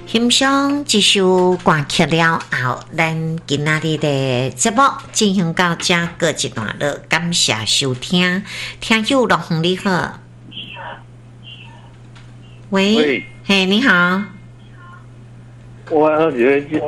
欣赏这首歌曲了后，咱今仔日的节目进行到这个一段落，感谢收听。听友陆红你好，喂，嘿，你好， 我觉得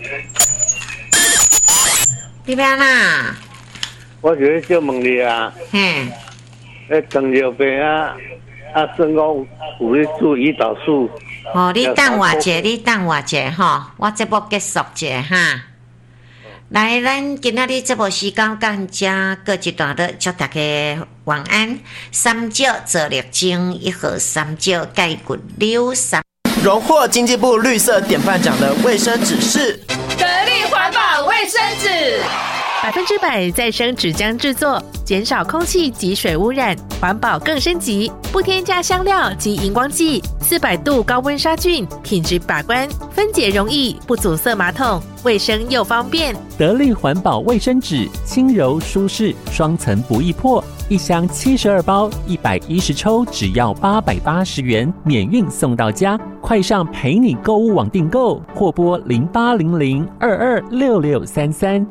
你边啦？ 我觉得就问你啊， 嘿， 糖尿病算讲有咧注胰岛素。 哦，你等我一下吼，我节目结束者哈。来，咱今仔日节目时间到这过一段落，祝大家晚安。三椒做力精，1盒三椒钙骨溜3。 荣获经济部绿色典范奖的卫生纸是得力环保卫生纸 ，100%再生纸浆制作，减少空气及水污染，环保更升级，不添加香料及荧光剂，400度高温杀菌，品质把关，分解容易，不阻塞马桶，卫生又方便。 得力环保卫生纸，轻柔舒适，双层不易破，一箱72包，110抽，只要880元，免运送到家。快上陪你购物网订购，或拨0800226633。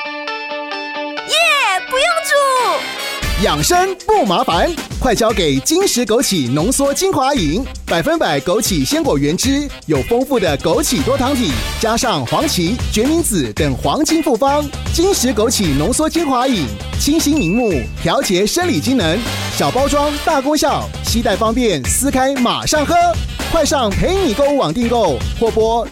养生不麻烦，快交给金石枸杞浓缩精华饮，100%枸杞鲜果原汁，有丰富的枸杞多糖体，加上黄芪、决明子等黄金复方。金石枸杞浓缩精华饮，清新明目，调节生理机能，小包装大功效，携带方便，撕开马上喝。快上陪你购物网订购，或拨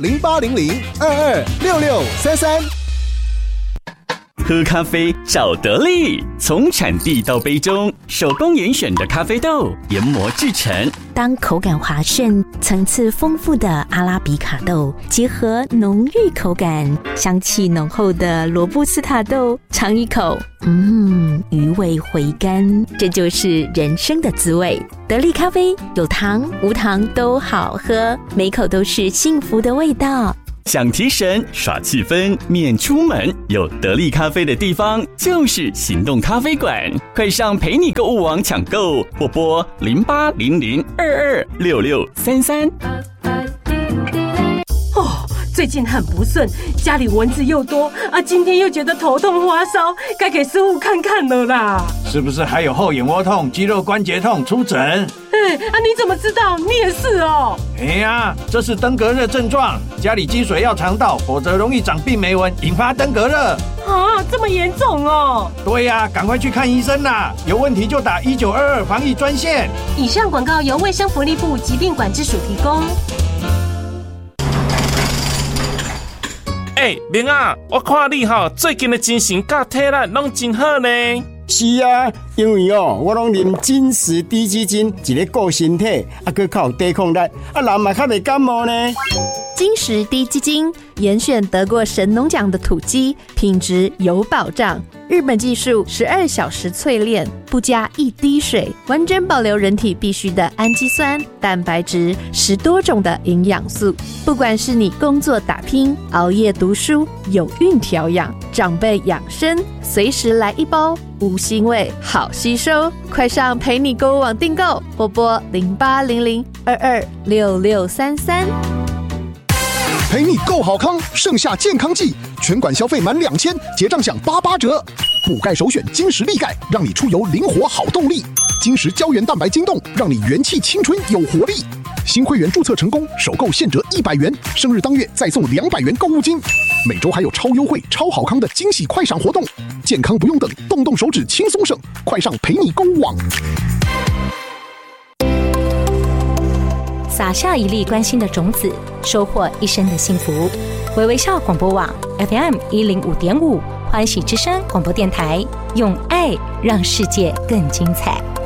0800226633。 喝咖啡找得力，从产地到杯中，手工严选的咖啡豆研磨制成。 当口感滑顺、层次丰富的阿拉比卡豆结合浓郁口感、香气浓厚的罗布斯塔豆，尝一口，余味回甘，这就是人生的滋味。得力咖啡有糖无糖都好喝，每口都是幸福的味道。 想提神耍气氛免出门，有得力咖啡的地方就是行动咖啡馆。快上陪你购物网抢购，或拨0800226633。 最近很不顺，家里蚊子又多今天又觉得头痛发烧，该给师傅看看了啦。 是不是还有后眼窝痛、肌肉关节痛？出诊。 你怎么知道？你也是哦。 这是登革热症状，家里积水要肠道，否则容易长病媒蚊，引发登革热。 这么严重哦？ 对呀，赶快去看医生啦！有问题就打1922防疫专线。 以上广告由卫生福利部疾病管制署提供。 明啊，我看你最近的精神甲体力拢真好呢。 是啊，因为我拢啉金石低基金，一个顾身体，还靠有抵抗力，人嘛较袂感冒呢。 金石低基金严选得过神农奖的土鸡，品质有保障。日本技术12小时淬炼，不加一滴水，完整保留人体必需的氨基酸、蛋白质，10多种的营养素。不管是你工作打拼、熬夜读书、有孕调养、长辈养生，随时来一包，无腥味，好吸收。快上陪你购物网订购，或拨0800226633。 陪你购好康，盛夏健康季，全馆消费满2000，结账享88折。补钙首选金石力钙，让你出游灵活好动力。金石胶原蛋白晶冻，让你元气青春有活力。新会员注册成功，首购现折100元，生日当月再送200元购物金。每周还有超优惠、超好康的惊喜快闪活动，健康不用等，动动手指轻松省。快上陪你购物网。 撒下一粒关心的种子，收获一生的幸福。微微笑广播网 FM105.5，欢喜之声广播电台，用爱让世界更精彩。